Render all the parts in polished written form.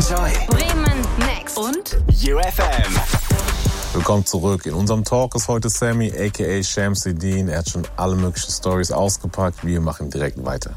Joy, Bremen Next und UFM. Willkommen zurück. In unserem Talk ist heute Sammy, a.k.a. Shamsuddin. Er hat schon alle möglichen Storys ausgepackt. Wir machen direkt weiter.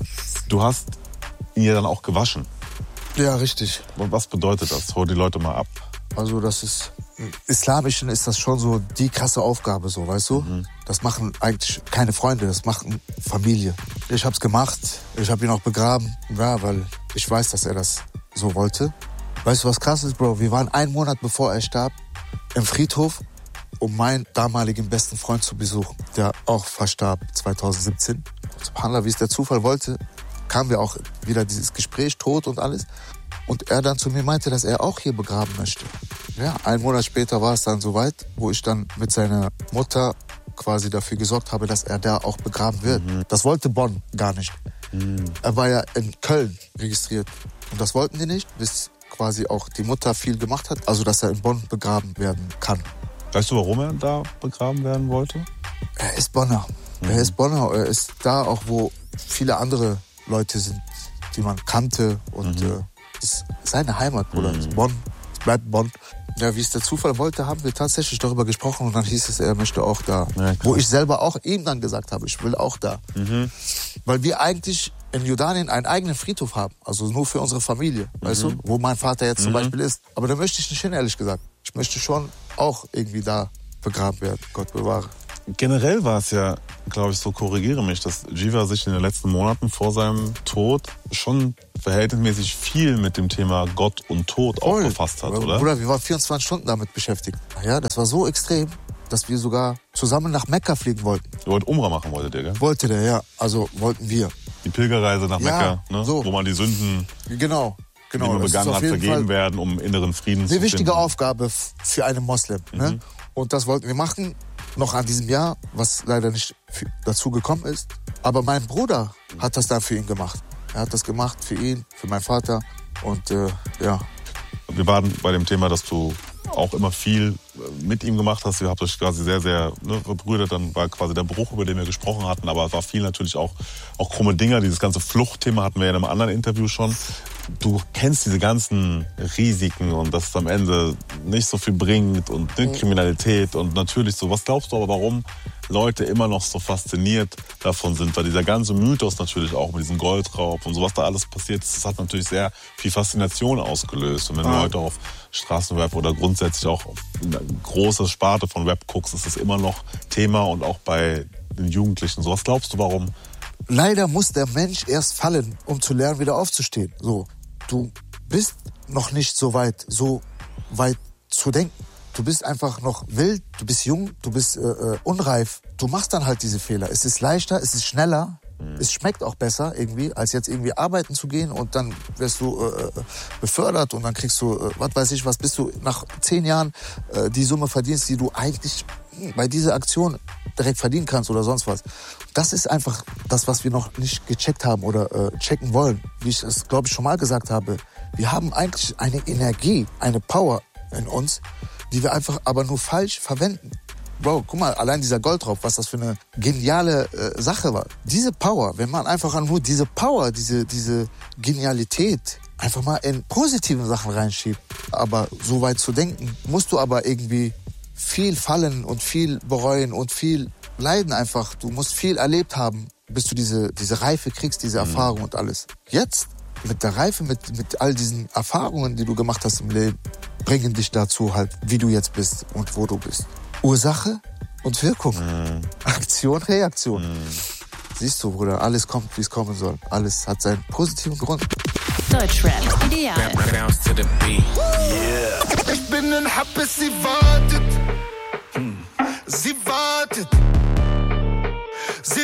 Du hast ihn ja dann auch gewaschen. Ja, richtig. Und was bedeutet das? Hol die Leute mal ab. Also das ist, im Islamischen ist das schon so die krasse Aufgabe, so, weißt du? Das machen eigentlich keine Freunde, das macht Familie. Ich hab's gemacht, ich hab ihn auch begraben, ja, weil ich weiß, dass er das so wollte. Weißt du, was krass ist, Bro? Wir waren 1 Monat bevor er starb im Friedhof, um meinen damaligen besten Freund zu besuchen, der auch verstarb 2017. Subhanallah, wie es der Zufall wollte, kamen wir auch wieder dieses Gespräch, tot und alles. Und er dann zu mir meinte, dass er auch hier begraben möchte. Ja, 1 Monat später war es dann soweit, wo ich dann mit seiner Mutter quasi dafür gesorgt habe, dass er da auch begraben wird. Das wollte Bonn gar nicht. Er war ja in Köln registriert. Und das wollten die nicht, bis quasi auch die Mutter viel gemacht hat. Also, dass er in Bonn begraben werden kann. Weißt du, warum er da begraben werden wollte? Er ist Bonner. Er ist Bonner. Er ist da auch, wo viele andere Leute sind, die man kannte. Und ist seine Heimat, Bruder. Ist Bonn. Es bleibt Bonn. Ja, wie es der Zufall wollte, haben wir tatsächlich darüber gesprochen. Und dann hieß es, er möchte auch da. Ja, wo ich selber auch ihm dann gesagt habe, ich will auch da. Weil wir eigentlich in Jordanien einen eigenen Friedhof haben. Also nur für unsere Familie, weißt du? Wo mein Vater jetzt zum Beispiel ist. Aber da möchte ich nicht hin, ehrlich gesagt. Ich möchte schon auch irgendwie da begraben werden. Gott bewahre. Generell war es ja, glaube ich, so, korrigiere mich, dass Jiva sich in den letzten Monaten vor seinem Tod schon verhältnismäßig viel mit dem Thema Gott und Tod auch befasst hat, oder? Bruder, wir waren 24 Stunden damit beschäftigt. Ja, das war so extrem, dass wir sogar zusammen nach Mekka fliegen wollten. Ihr wollt Umrah machen, wolltet ihr, gell? Wollte der, ja. Also wollten wir. Die Pilgerreise nach Mekka, ne? So. Wo man die Sünden, Genau. die man begangen hat, vergeben werden, um inneren Frieden zu finden. Eine wichtige Aufgabe für einen Moslem. Ne? Und das wollten wir machen, noch an diesem Jahr, was leider nicht dazu gekommen ist. Aber mein Bruder hat das dann für ihn gemacht. Er hat das gemacht für ihn, für meinen Vater. Und ja. Wir waren bei dem Thema, dass du auch immer viel mit ihm gemacht hast. Ihr habt euch quasi sehr, sehr verbrüdert. Dann war quasi der Bruch, über den wir gesprochen hatten. Aber es war viel natürlich auch krumme Dinger. Dieses ganze Fluchtthema hatten wir in einem anderen Interview schon. Du kennst diese ganzen Risiken und dass es am Ende nicht so viel bringt und Kriminalität und natürlich so. Was glaubst du aber, warum Leute immer noch so fasziniert davon sind? Weil dieser ganze Mythos natürlich auch mit diesem Goldraub und so, was da alles passiert, das hat natürlich sehr viel Faszination ausgelöst. Und wenn du heute auf Straßenrap oder grundsätzlich auch auf eine große Sparte von Rap guckst, ist es immer noch Thema und auch bei den Jugendlichen. So, was glaubst du, warum? Leider muss der Mensch erst fallen, um zu lernen, wieder aufzustehen. So, du bist noch nicht so weit zu denken. Du bist einfach noch wild, du bist jung, du bist unreif. Du machst dann halt diese Fehler. Es ist leichter, es ist schneller, es schmeckt auch besser irgendwie, als jetzt irgendwie arbeiten zu gehen und dann wirst du befördert und dann kriegst du, was weiß ich was, bis du nach 10 Jahren die Summe verdienst, die du eigentlich bei dieser Aktion direkt verdienen kannst oder sonst was. Das ist einfach das, was wir noch nicht gecheckt haben oder checken wollen. Wie ich es, glaube ich, schon mal gesagt habe. Wir haben eigentlich eine Energie, eine Power in uns, die wir einfach aber nur falsch verwenden. Bro, guck mal, allein dieser Goldraub, was das für eine geniale Sache war. Diese Power, wenn man einfach nur diese Power, diese Genialität einfach mal in positiven Sachen reinschiebt. Aber so weit zu denken, musst du aber irgendwie viel fallen und viel bereuen und viel leiden einfach. Du musst viel erlebt haben, bis du diese Reife kriegst, diese Erfahrung und alles. Jetzt, mit der Reife, mit all diesen Erfahrungen, die du gemacht hast im Leben, bringen dich dazu halt, wie du jetzt bist und wo du bist. Ursache und Wirkung. Aktion, Reaktion. Siehst du, Bruder, alles kommt, wie es kommen soll. Alles hat seinen positiven Grund. Deutschrap ideal. Bounce to the beat. Ich bin in Happes, sie wartet